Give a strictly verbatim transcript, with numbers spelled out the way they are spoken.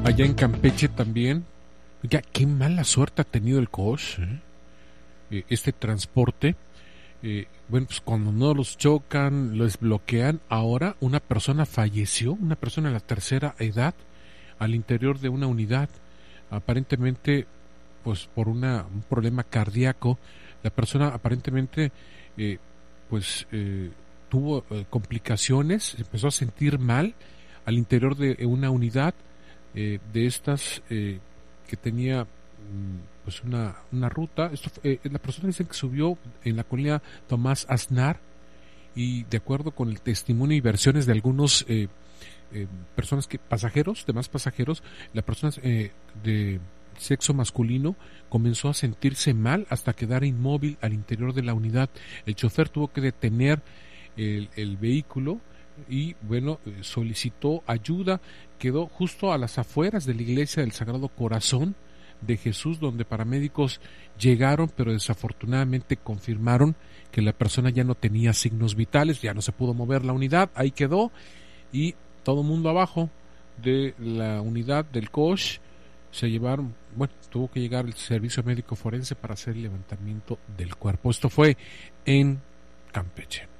allá en Campeche también. Oiga, qué mala suerte ha tenido el coach, ¿eh? Eh, este transporte. Eh, bueno, pues cuando no los chocan, los bloquean. Ahora una persona falleció, una persona de la tercera edad, al interior de una unidad, aparentemente pues por una, un problema cardíaco. La persona aparentemente eh, pues eh, tuvo eh, complicaciones, empezó a sentir mal al interior de una unidad eh, de estas eh, que tenía mm, pues una, una ruta. Esto fue, eh, la persona dice que subió en la colina Tomás Aznar, y de acuerdo con el testimonio y versiones de algunos eh, eh, personas que pasajeros, demás pasajeros, la persona eh, de sexo masculino comenzó a sentirse mal hasta quedar inmóvil al interior de la unidad. El chofer tuvo que detener el, el vehículo y bueno, solicitó ayuda. Quedó justo a las afueras de la iglesia del Sagrado Corazón de Jesús, donde paramédicos llegaron, pero desafortunadamente confirmaron que la persona ya no tenía signos vitales, ya no se pudo mover la unidad, ahí quedó, y todo mundo abajo de la unidad del C O S H se llevaron, bueno, tuvo que llegar el servicio médico forense para hacer el levantamiento del cuerpo. Esto fue en Campeche.